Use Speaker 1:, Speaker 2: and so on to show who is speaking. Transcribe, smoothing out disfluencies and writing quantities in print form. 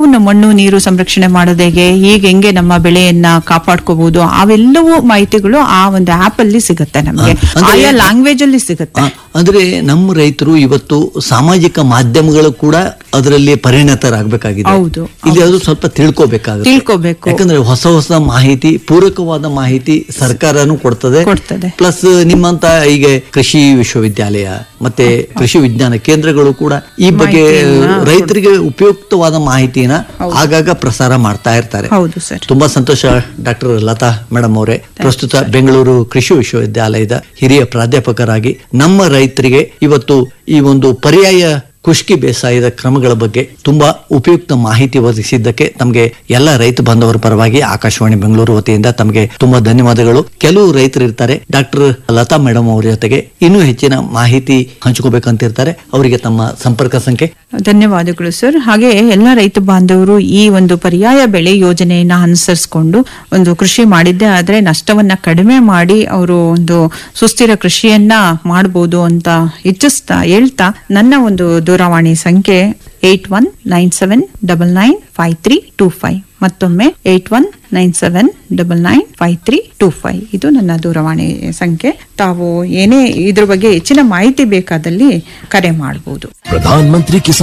Speaker 1: ಮಣ್ಣು ನೀರು ಸಂರಕ್ಷಣೆ ಮಾಡೋದು ಹೇಗೆ, ಈಗ ಹೆಂಗೆ ನಮ್ಮ ಬೆಳೆಯನ್ನ ಕಾಪಾಡ್ಕೋಬಹುದು, ಅವೆಲ್ಲವೂ ಮಾಹಿತಿಗಳು ಆ ಒಂದು ಆಪ್ ಅಲ್ಲಿ ಸಿಗುತ್ತೆ ನಮಗೆ, ಆಯಾ ಲ್ಯಾಂಗ್ವೇಜ್ ಅಲ್ಲಿ ಸಿಗುತ್ತೆ.
Speaker 2: ಅಂದ್ರೆ ನಮ್ಮ ರೈತರು ಇವತ್ತು ಸಾಮಾಜಿಕ ಮಾಧ್ಯಮಗಳು ಕೂಡ ಅದರಲ್ಲಿ ಪರಿಣತರಾಗಬೇಕಾಗಿದೆ. ಇಲ್ಲಿ ಅದು ಸ್ವಲ್ಪ ತಿಳ್ಕೋಬೇಕು. ಯಾಕಂದ್ರೆ ಹೊಸ ಹೊಸ ಮಾಹಿತಿ, ಪೂರಕವಾದ ಮಾಹಿತಿ ಸರ್ಕಾರನು ಕೊಡ್ತದೆ. ಪ್ಲಸ್ ನಿಮ್ಮಂತ ಈಗ ಕೃಷಿ ವಿಶ್ವವಿದ್ಯಾಲಯ ಮತ್ತೆ ಕೃಷಿ ವಿಜ್ಞಾನ ಕೇಂದ್ರಗಳು ಕೂಡ ಈ ಬಗ್ಗೆ ರೈತರಿಗೆ ಉಪಯುಕ್ತವಾದ ಮಾಹಿತಿನ ಆಗಾಗ ಪ್ರಸಾರ ಮಾಡ್ತಾ ಇರ್ತಾರೆ. ತುಂಬಾ ಸಂತೋಷ ಡಾಕ್ಟರ್ ಲತಾ ಮೇಡಮ್ ಅವರೇ, ಪ್ರಸ್ತುತ ಬೆಂಗಳೂರು ಕೃಷಿ ವಿಶ್ವವಿದ್ಯಾಲಯದ ಹಿರಿಯ ಪ್ರಾಧ್ಯಾಪಕರಾಗಿ ನಮ್ಮ ರೈತರಿಗೆ ಇವತ್ತು ಈ ಒಂದು ಪರ್ಯಾಯ ಖುಷ್ಕಿ ಬೇಸಾಯದ ಕ್ರಮಗಳ ಬಗ್ಗೆ ತುಂಬಾ ಉಪಯುಕ್ತ ಮಾಹಿತಿ ಒದಗಿಸಿದ್ದಕ್ಕೆ ತಮಗೆ ಎಲ್ಲ ರೈತ ಬಾಂಧವರ ಪರವಾಗಿ ಆಕಾಶವಾಣಿ ಬೆಂಗಳೂರು ವತಿಯಿಂದ ತಮಗೆ ತುಂಬಾ ಧನ್ಯವಾದಗಳು. ಕೆಲವು ರೈತರು ಇರ್ತಾರೆ ಡಾಕ್ಟರ್ ಲತಾ ಮೇಡಮ್ ಅವರ ಜೊತೆಗೆ ಇನ್ನೂ ಹೆಚ್ಚಿನ ಮಾಹಿತಿ ಹಂಚ್ಕೋಬೇಕಂತ ಇರ್ತಾರೆ, ಅವರಿಗೆ ತಮ್ಮ ಸಂಪರ್ಕ ಸಂಖ್ಯೆ.
Speaker 1: ಧನ್ಯವಾದಗಳು ಸರ್. ಹಾಗೆ ಎಲ್ಲ ರೈತ ಬಾಂಧವರು ಈ ಒಂದು ಪರ್ಯಾಯ ಬೆಳೆ ಯೋಜನೆಯನ್ನ ಅನುಸರಿಸಿಕೊಂಡು ಒಂದು ಕೃಷಿ ಮಾಡಿದ್ದೆ ಆದ್ರೆ ನಷ್ಟವನ್ನ ಕಡಿಮೆ ಮಾಡಿ ಅವರು ಒಂದು ಸುಸ್ಥಿರ ಕೃಷಿಯನ್ನ ಮಾಡಬಹುದು ಅಂತ ಹೇಳ್ತಾ ನನ್ನ ಒಂದು ದೂರವಾಣಿ ಸಂಖ್ಯೆ 8197995325. ಮತ್ತೊಮ್ಮೆ 8197995325. ಇದು ನನ್ನ ದೂರವಾಣಿ ಸಂಖ್ಯೆ. ತಾವು ಏನೇ ಇದ್ರ ಬಗ್ಗೆ ಹೆಚ್ಚಿನ ಮಾಹಿತಿ ಬೇಕಾದಲ್ಲಿ ಕರೆ ಮಾಡಬಹುದು.
Speaker 3: ಪ್ರಧಾನ ಮಂತ್ರಿ ಕಿಸಾನ್